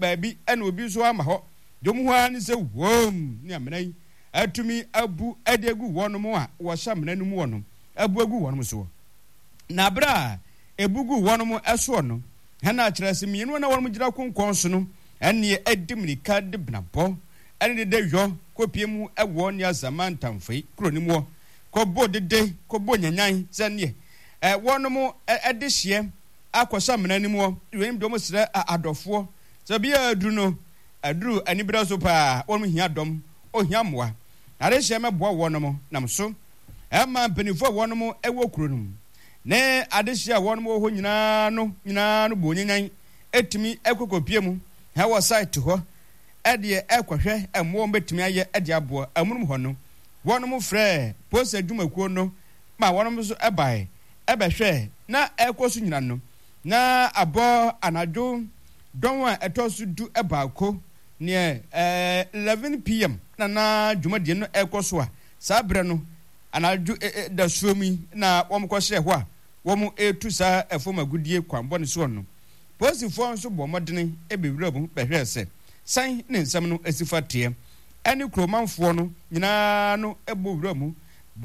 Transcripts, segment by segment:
baabi ena obi so ama ho dom ho ani se wom ni amena yi atumi abu adegu wonom a wo hya mena no mu wonom abu agu wonom so na bra ebugu wonom eso no hana kyerese mienu na wonom gira konkon so no ene edimrika de bnabo ene de hwo kopie mu ewo ne azamantamfei kronim wo kobo dede kobo nyanyan sene wonom edehye akwasa menanim wo wem dom sere adofo so bia aduru anibra so pa wonom hia dom ohia moa arehye meboa wonom nam so ema penifo wonom ewo kronum ne adehye wonom ho nyina no bo nyanyan etimi ekokopie mu ha wo site ho ede ekwohwe emo betimi aye ede abo amunum ho no wonom frɛ post adwumakuo no ma wonom so ebae ebehwe na ekosu nyina no na abo anadwo don a etosu du ebaako ne 11 pm na dwumadie no ekoso a sabre no anadwo da suomi na womkɔ hye ho a wom etu sa efomagudie kwambɔ ne so no posifo nso bɔ modene ebewurabu behwe se san ne nsam no asifatie ene kromanfo no nyina no ebowuramu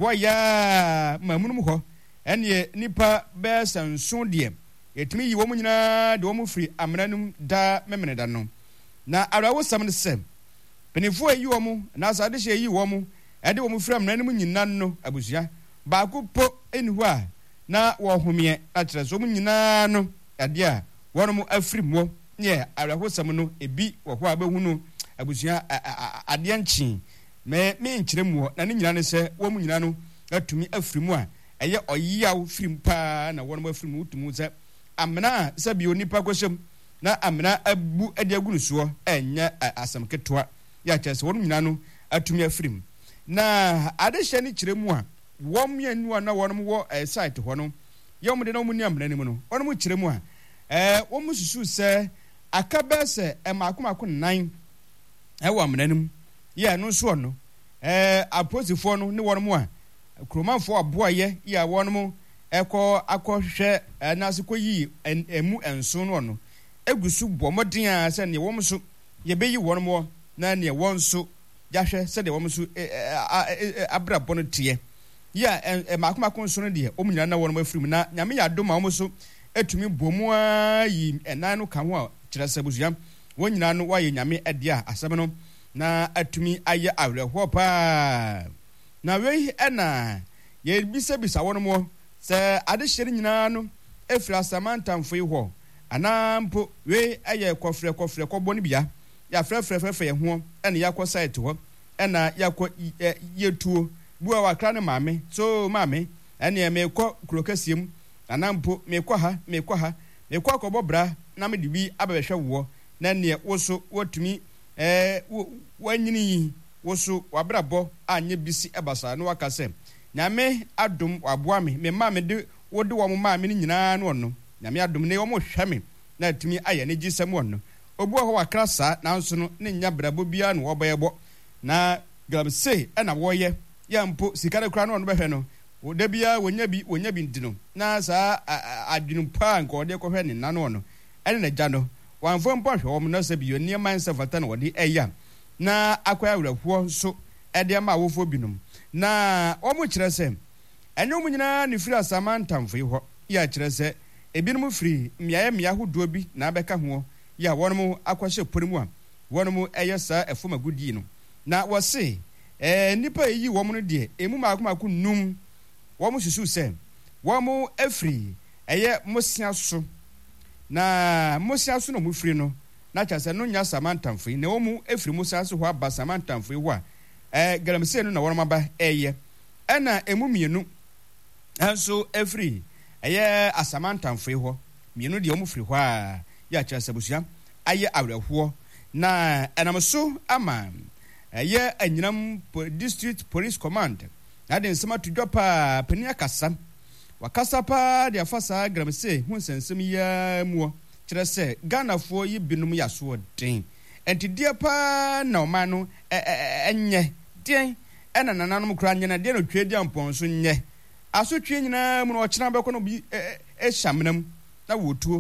boya mamunum ho ene nipa be sanso de etimi yi wom nyina de wom firi amranum da memeneda no na arawo sam ne se penifo yi wom na asade hye yi wom ede wom firi amranum nyina no abusua baako po enihu a na wo homie akyere so wom nyina no ade a wonom afiri mo ne arawo sam no ebi wo ho abehunu abusua ade nchi me nkyere mu na ne nyina ne se wom nyina no atumi afiri mu a eye oyiaw firim pa na wonom afiri mu tumu se amna sabi onipa kwhyem na amna abu ade agunu so enya asam ketwa ya kyese wonom nyina no atumi afirim na ade hye ne kyere mu a wom yanu na wonom wo site ho no yom de no mu ni amna ni mu no wonom kyere mu a wom susu se akabese emakomako nan ewa amnanim ya no so no aposifo no ne wonom a kromanfo aboaye ya wonom akɔhwɛ anase koyi emu enso no egusu bomoden a sɛ ne wom so yebeyi wonom na ne wonso yahwɛ sɛ de wom so abrabɔ no tie ya makomako so no de omnyina na wonom afirim na nyame ya doma wom so etumi bomu yi enan no ka ho a kyerɛ sɛ busua wonyina no waye nyame ade a asɛm no na atumi aye awreho pa na wei na ye bisa wonom sɛ ade hyere nyina no efira samantamfo ho anampo wei aye kɔfrɛ kɔbɔ ne bia ya frɛfrɛ ye ho ene yakɔ site ho ena yakɔ yetuo bua wakra ne maame so maame ene me kɔ krokasiem anampo me kɔ ha mekɔ akɔbɔ bra na me de bi abɛhwɛ wo na ne woso wotumi wanyini woso wabrabɔ anye bisi ebasa no wakasɛ nyame adom waboa me ma me de wode wo ma me nyina no no nyame adom ne wo hwɛ me na tumi ayɛ ne gisɛm wo no obu ho wakra saa nanso no ne nya brabɔ bia no wɔbɛyɛbɔ na glamse na wɔyɛ ya mpo sikare kra no no bɛhwɛ no woda bia wonya bi ndino na saa adwenu pa nko de kɔhwɛ ne nano no ɛne na gya no wanfo mpo hwɛ wo no sɛ bi ne man sɛ fata na wɔde ɛya na akwa awrahuo so ɛde ma wofo binom na ɔmo kyerɛ sɛ ɛnyɛ nyina ne firi asamantamfo ho ya kyerɛ sɛ ebinom firi mmea hodoɔ bi na abɛka ho ya wɔnom akɔhyɛ porimu a wɔnom ɛyɛ saa efomagudi no na wɔse nipa yi wɔm no de emu makomako num wɔm susu sɛ wɔm afiri ɛyɛ mosia so na mosia so no mu firi no na kyerɛ sɛ no nya samantamfo na wɔm afiri mosia so ho aba samantamfo ho a galamse no na wɔnom aba ɛyɛ ɛna emu mienu anso afiri ɛyɛ asamantamfo ho mienu de wɔm firi hɔ a ya kyerɛ sɛ busua ayɛ awrahuo na ɛnam so ama ɛyɛ anyinam district police command na de nsɛm atodwa pa pania kasa wakasa pa de afa saa galamse hu nsɛnsɛm ya muo kyerɛ sɛ Ghanafoɔ yi binom yɛ so den entidia pa na ɔman no ɛnyɛ den ɛna nananom kora nyɛ na de no twedi ampɔn so nyɛ aso twe nyina mu no ɔkyena bɛkɔ no bi ɛhyamnam na wotuo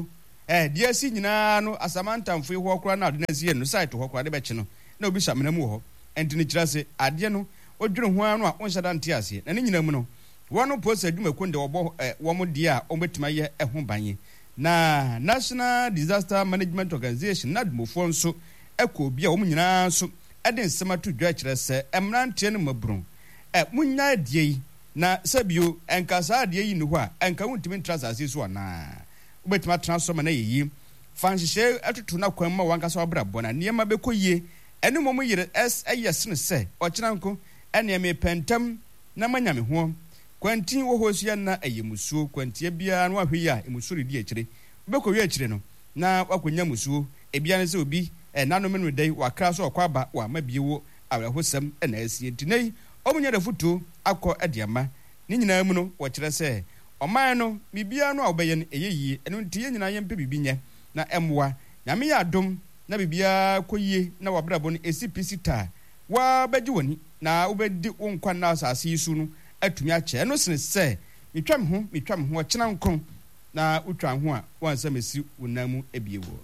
dia si nyina no Asamanta mfo ho kora na de na sie no site ho kora de be che no na obi samena mu ho enti ni kira se ade no odwere ho anu a onhyada nte ase na ne nyina mu no wono post adwuma kunde obo wo mo dia a obetima ye ho banye na National Disaster Management Organization na dmofo nso ekọ bia wo nyina nso ade nsema to dwa kire se emrantie no mabron munya die yi na sabio enkasa die yi no ho a enka wuntimi ntrasase so na obetima transform na yi fanhye atoto na kwan ma wankasa obrabọ na niema bekoyie ene mom yire yes ne se okina nko ene me pentam na manyame ho kwantin wo hosu ya na ayemusuo kwantie bia no ahwe ya emusuri di akire bekowie akire no na wakonya musuo ebia ne se obi nano menu dai wakra so okwaba wa mabiewo awrehosam na asie tinai omunya da futu akọ adiama ni nyina mu no wo kire se oman no bibia no a obeye no eyeyi eno ntiye nyina yempe bibinye na emwa nyame ya adom na bibia koyie na wabrabo no SPC ta wa bagi woni na ubedi wonkwa na asase yisu no atumi ache no sene se mitwam ho kina nkon na utwa ho a wansa mesi wonamu ebiewo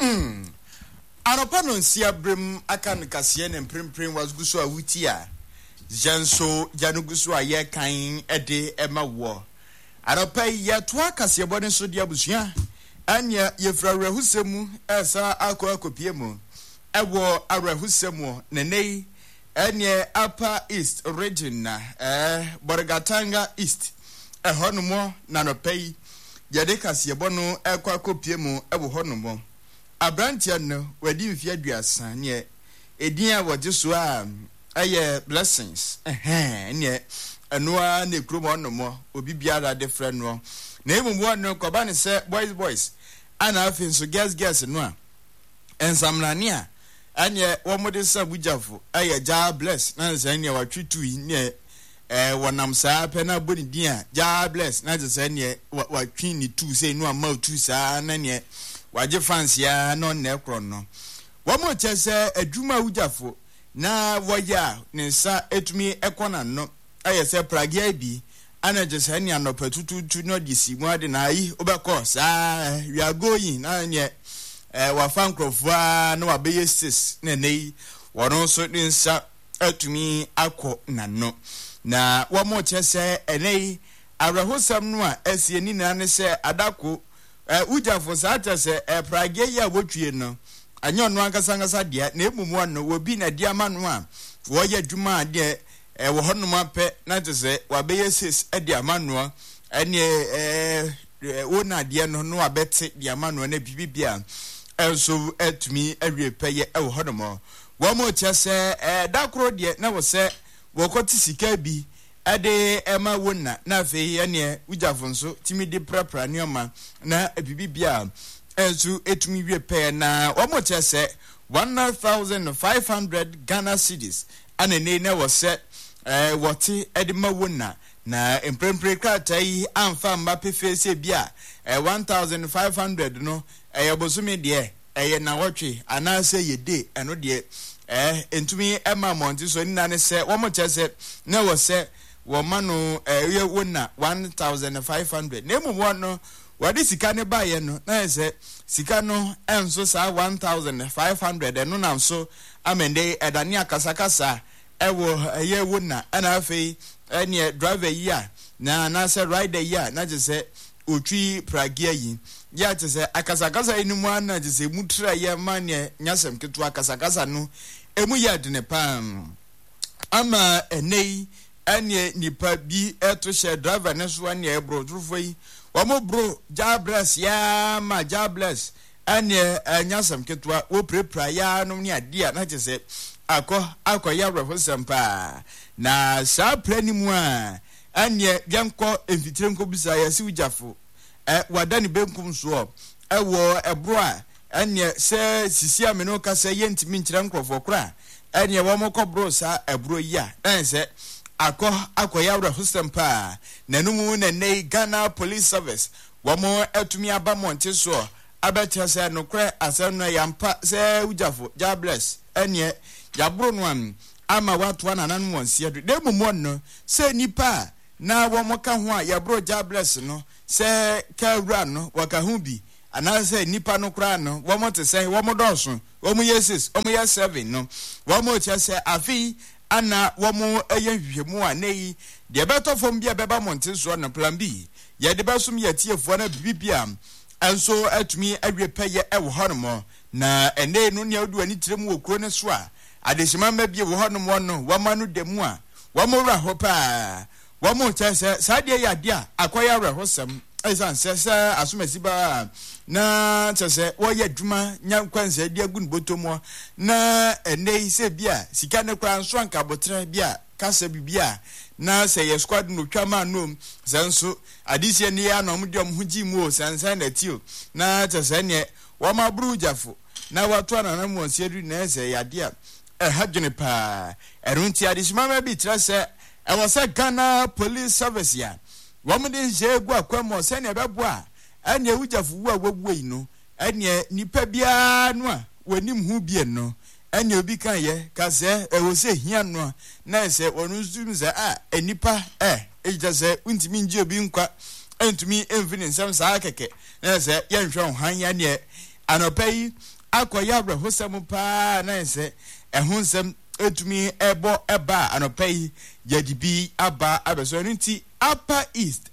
Anopa no nsia brem aka no kase ne mprempren wasguso a wuti a janso januguso a ye kan ede ema wo anopa ye to akase bone so dia busua anya ye frarehusemu esa akopie mu ewo arehusemu nenei anya upper east region na Borgatanga east honomo na no pay ye de kase bono akopie mu ewo honomo Abrantia no wadi mfi aduasa ne edin a wode so a aye blessings ne anoa ne kromo no mo obi biara de frɛ no na emumu no koba ne se boys ana afin so girls no a ensamlane a anye wo mode sa bujafo aye ja bless na se ne watwitu ne wonam saa pe na boni din a ja bless na se ne watwi ni tu se no ama tu saa na ne waje fans ya no ne kro no wo mo chese adwuma ujafo na woya ne sa etumi ekona no ayese pragia bi ana jese ne anopatutu no disi mu ade na yi obekọ sa we are going na nye wa fan krofua na wa beye sis na nei wono so ne sa etumi akọ na no na wo mo chese enei arahosam no a esie ni na ne se adako ujafo saata se pragia ya wotwie no anyo no ankasa dia na emumu no wobi na dia ma no a wo ya dwuma de wo honom apɛ na tse wa be yeses dia ma no ene wo na dia no no abete dia ma no na bibibia enso etumi awie pɛye wo honom wo mo kyese dakoro de na wo se wo kɔti sika bi ade ema wona na fe ene ujafo nso timi de prapra neoma na bibibia enso etumi wie pe na omoche se 1500 Ghana cedis anene na wo se wote ede ma wona na emprempre krata yi amfa mba pefe se bia 1500 no eyebosumi de na wotwe anase yede eno de entumi ema monti so ni na ne se omoche se na wo se womano ye wona 1500 na emu no wadi sika ne baye no na se sika no enso sa 1500 no na so amende edani akasakasa ewo ye wona ana afei ene driver yi a na se rider yi a na je se otwi pragia yi ya je se akasakasa enimu ana je se mutra ye mane nyasem ketu akasakasa no emu ya de ne pam ama enei anye nipa bi eto she driver ne so anye bro trufo yi wo mo bro jabless ya ma jabless anye anyasam ketwa wo prepra ya no ni ade a na chese akọ ya refo sempa na sa plani mu a anye bianko emfitire nko bisa ya si ujafo wadani benkum so wo ebro a anye se sisi ameno ka se yentimi nkyira nkrofo kra anye wo mo kọ bro sa ebro yi a ense akọ ya refo pa na numu na nei Ghana Police Service wamo etumi aba monte so abetia se no kre asenu yampa se ujafo ja bless ene ya bro no am ama watu ananu wonse de mumu no se nipa na wamo ka ho a ya bro ja bless no se ka wura no waka hu bi anase nipa no kra no wo mo te say wo mo dɔso wo mo yeses wo mo ye 7 no wo mo che say afi ana wo mo eye hwehwemu a nei de beto fom bia beba monte so na plan B ye de besum ye tiefo na bibia enso atumi awie peye e wo hono na ene no ne adu ani tirem wo kro ne so a adesima ma bia wo hono mo no wo ma no demu a wo mo ra ho pa wo mo che say sadie ya de a akoya ra ho sam esan sese asumasi ba na sese wo ye dwuma nya kwanse de agun botomo na ene se bia sika ne kra nso anka botre bia kasa bibia na se ye squad no twama no senso adise ne ya no mde omhugi mu o sansan na tio na sese ne wo ma brujafo na wato na mu onse adu na se ya de a hadwene pa erunti adisima ma bi tra se e wo se Ghana Police Service ya wamde je gu akwamo se ne bebo a ene ewujafu a wagwei no ene nipa bia no a wanim hu bie no ene obi kan ye ka se e wo se hia no na se onu zum se a enipa eja se untimi nji obi nkwa entumi enfini nsem sa keke na se ye nhwe han ya ne anopai akoya bra hosem pa na se ehun nsem etumi ebo eba anopai yadibi aba abeso nti Upper East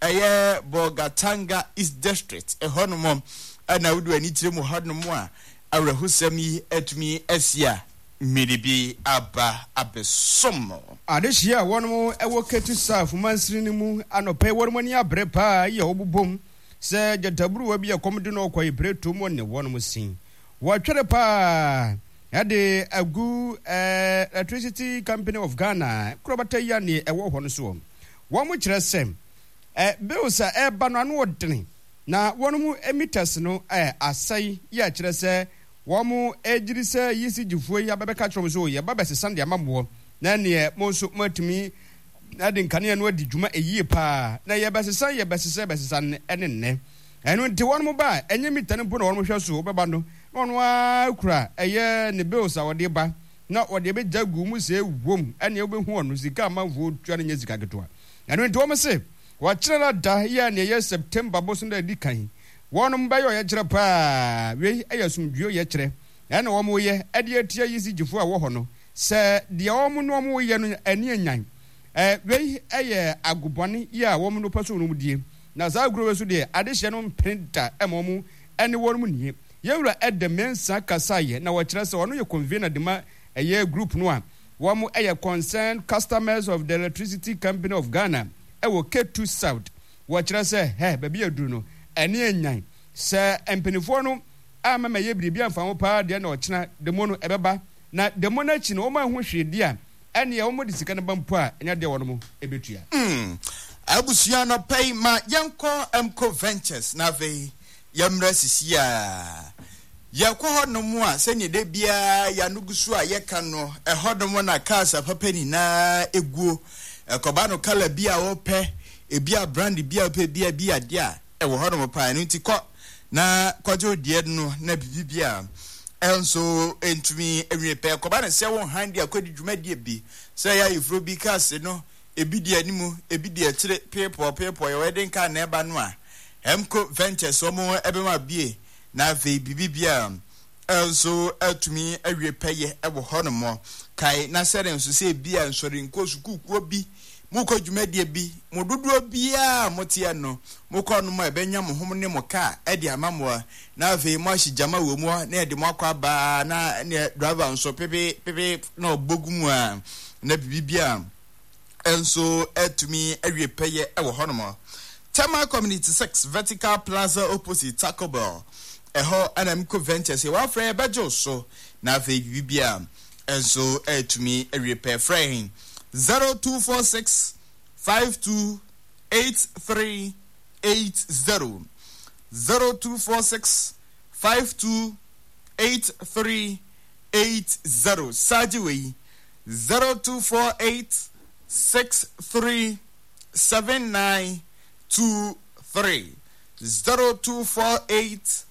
Bogatanga East District honomom na wudu ani tiremu honomo a awrahusami etumi asia miribi aba abesomo adehia wonom ewo ketu saf mansiri ni mu anope wonom ni abrepa ye obubom se jataburu wa bia komde no kwai breto mo ne wonom sin watwere pa ade agu Electricity Company of Ghana krobata ya ne ewo ho no so womu kire sem bills ba no anu odene na wonumu emitters no asai ya kire se womu ejiri se yisi gifuo ya bebeka kire so ye babese sande amambo na ne monso matumi na de nkane no adi dwuma eyie pa na ye besesa ene ne enu nti wonumu ba enye mittane mpo na wonumu hwe so beba no onu akura eye ne bills a wode ba na wode be jagu mu se wom ene obehu onu sika amanfo twa ne nyezika getoa anu nti wo se wa kyerela da ya ne ye September bo so na di kan wonum ba yo ye kyere pa we ayasumduo ye kyere na wo mo ye ade atia yisi gifo a wo ho no se de wo mo no mo ye no ani anyan we aye agubone ya wo mo no paso no mu die na za aguro we so de ade hye no printer emomu ene wonum nie yewura ede mensa kasaye na wo kyere se wono ye convener de ma eye group no a womu concerned customers of the Electricity Company of Ghana ewo K2 South watchra se baby aduru no ene enyan se empenifo no amama ye biribi amfa ho pa de na ochina de mo no ebeba na de mo na chi no ma ho hwede a ene ye wo de sika ne bampo a enya de wono mo ebetua abusia no pay ma yanko emco ventures na ve yamra sisia yakwa honomu a senye de bia ya nugusu a yeka no honomu na kasa papani na eguo koba no kala bia ope ebia brand bia ope bia dia wo honomu pa no nti ko na kwajo die no na bibia enso entumi ewie pe koba na se won handi akodi dwumadie bi se ya ifro bi kase no ebi die animu ebi die tire pepo ye wedding ka na eba no a Emco Ventures omo ebema bie na ve bibibia enso atumi awie peye ebo honomo kai na sere nso se bia nsori nkosukukuo bi muko dwumadie bi mododo bia motia no muko no mo ebenya mo hom ne mo ka edi amamo na ve mo ahijama wo mo na edi mo akwa ba na ne driver nso pepe na obogumu a na bibibia enso atumi awie peye ebo honomo Tema Community 6 Vertical Plaza opposite Taco Bell eho Emco Ventures wa frɛ bejo so na fe bibia enso etumi repair frame 0246 528380 0246 528380 Sajiwe 0248 637923 0248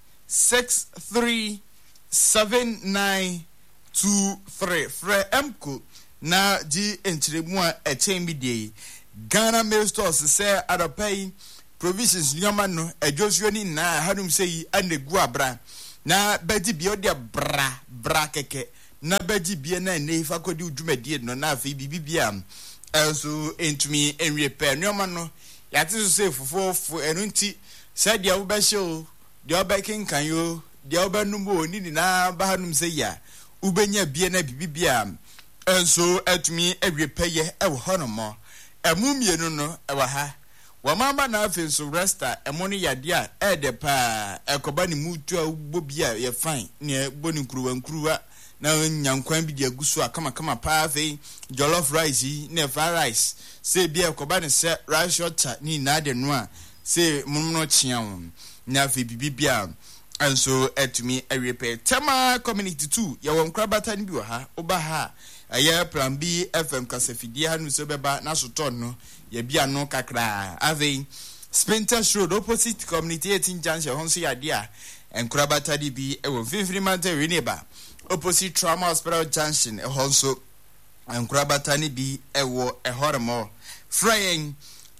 637923 Fre Emco na ji enchiremu a echemidie Ghana Mail Stores say adapay provisions nyoma no adwosuo ni na hanum sei anegu abra na bedi bi ode bra keke na bedi bi na ne fa kodi udwumadie no na afi bibibia so entumi enwie pe nyoma no yate so say fofofo enu nti sadia wo be show de obekin kan yo de obenumbo ni na ba hanum sei ya ubenya bie na bibibia enso atumi ewie peye ewo honomo emumienu no ewa ha wamama na afi so resta emoni yade a ede pa ekoba ni mutu a bobi a ye fine ne boni nkuruwa na nyankwan bi de aguso akama pa afi jollof rice ne fried rice se bi ekoba ne se rice shorter ni na de no a se munno chia won na afi bibibia enso atumi ewie pe tema community 2 ye won krabata ni bi wa ha oba ha aye plan B FM kasafidi hanu so beba na soton no ye bia no kakra ave Spinters Road opposite community 18 junction honso yade a enkrabata di bi e won fifiri mante reneba opposite trauma hospital junction honso enkrabata ni bi e wo e horemo fraying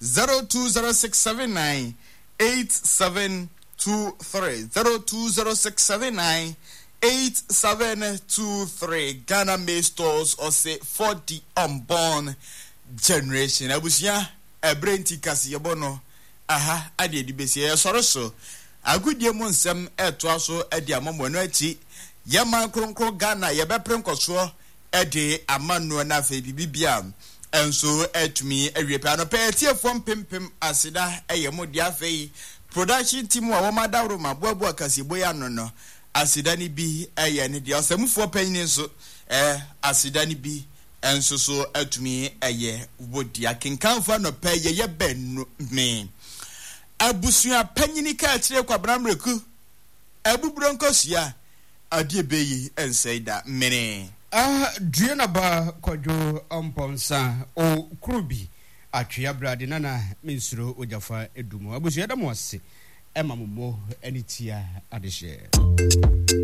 020679 8723 020679 8723 Ghana May Stores or say 40 unborn generation. Abusia ebrenti kasi yebono aha ade di besi e soro so agudie mu nsem eto aso ade amamo no achi yema kronkro Ghana yebepren koso ade amanu na fa bibibia enso etumi awie pa no pe tie fom pempem asida eyemo dia fei production team wa woma dawro mabuabu akasi boya no asidani bi eye ne dia osamufo panyin so asidani bi enso so atumi eye wodi akenkanfa no pa ye bennu me abusua panyini ka kire kwabramreku abubronkosia ade beyi ensaida mene duena ba kojo omponsa o krubi atwea brade nana minsuro ojafa edumo abusua da mo ase ema momo anitia adehye